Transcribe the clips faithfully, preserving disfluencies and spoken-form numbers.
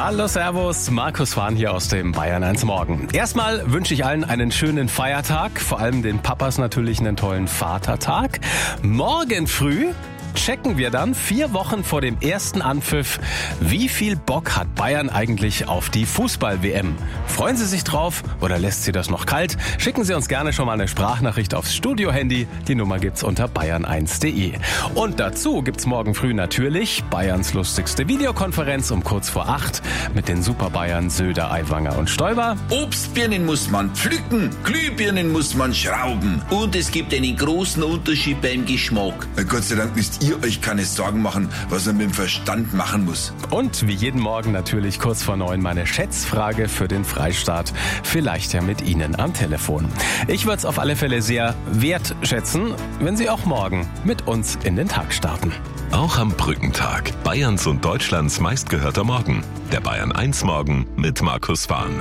Hallo, servus, Markus Wahn hier aus dem Bayern eins Morgen. Erstmal wünsche ich allen einen schönen Feiertag, vor allem den Papas natürlich einen tollen Vatertag. Morgen früh checken wir dann vier Wochen vor dem ersten Anpfiff, wie viel Bock hat Bayern eigentlich auf die Fußball-W M? Freuen Sie sich drauf oder lässt Sie das noch kalt? Schicken Sie uns gerne schon mal eine Sprachnachricht aufs Studio-Handy. Die Nummer gibt's unter bayern eins punkt de. Und dazu gibt's morgen früh natürlich Bayerns lustigste Videokonferenz um kurz vor acht mit den Super-Bayern Söder, Aiwanger und Stoiber. Obstbirnen muss man pflücken, Glühbirnen muss man schrauben. Und es gibt einen großen Unterschied beim Geschmack. Na Gott sei Dank müsst ihr euch keine Sorgen machen, was man mit dem Verstand machen muss. Und wie jeden Morgen natürlich kurz vor neun meine Schätzfrage für den Freistaat. Vielleicht ja mit Ihnen am Telefon. Ich würde es auf alle Fälle sehr wertschätzen, wenn Sie auch morgen mit uns in den Tag starten. Auch am Brückentag. Bayerns und Deutschlands meistgehörter Morgen. Der Bayern eins Morgen mit Markus Wahn.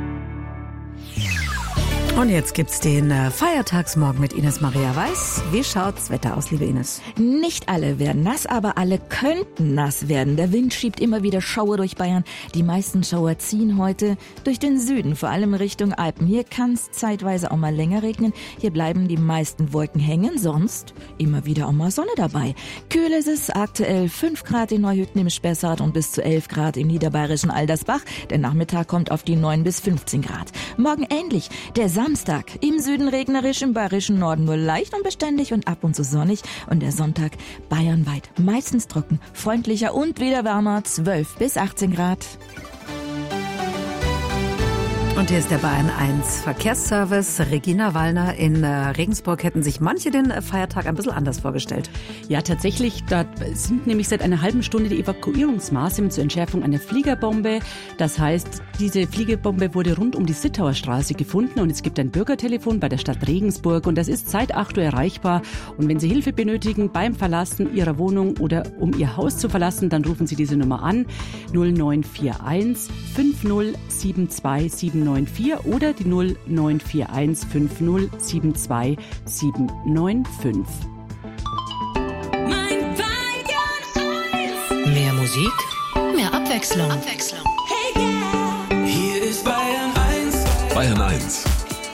Und jetzt gibt's den äh, Feiertagsmorgen mit Ines Maria Weiß. Wie schaut's Wetter aus, liebe Ines? Nicht alle werden nass, aber alle könnten nass werden. Der Wind schiebt immer wieder Schauer durch Bayern. Die meisten Schauer ziehen heute durch den Süden, vor allem Richtung Alpen. Hier kann's zeitweise auch mal länger regnen. Hier bleiben die meisten Wolken hängen, sonst immer wieder auch mal Sonne dabei. Kühl ist es, aktuell fünf Grad in Neuhütten im Spessart und bis zu elf Grad im niederbayerischen Aldersbach. Der Nachmittag kommt auf die neun bis fünfzehn Grad. Morgen ähnlich. Der Samstag im Süden regnerisch, im bayerischen Norden nur leicht und beständig und ab und zu sonnig. Und der Sonntag bayernweit meistens trocken, freundlicher und wieder wärmer, zwölf bis achtzehn Grad. Und hier ist der Bayern eins Verkehrsservice. Regina Wallner, in äh, Regensburg hätten sich manche den äh, Feiertag ein bisschen anders vorgestellt. Ja, tatsächlich, da sind nämlich seit einer halben Stunde die Evakuierungsmaßnahmen zur Entschärfung einer Fliegerbombe. Das heißt, diese Fliegerbombe wurde rund um die Sittauer Straße gefunden und es gibt ein Bürgertelefon bei der Stadt Regensburg und das ist seit acht Uhr erreichbar. Und wenn Sie Hilfe benötigen beim Verlassen Ihrer Wohnung oder um Ihr Haus zu verlassen, dann rufen Sie diese Nummer an: null neun vier eins fünf null sieben zwei sieben neun vier oder die null neun vier eins fünf null sieben zwei sieben neun fünf. Mehr Musik, mehr Abwechslung. Abwechslung.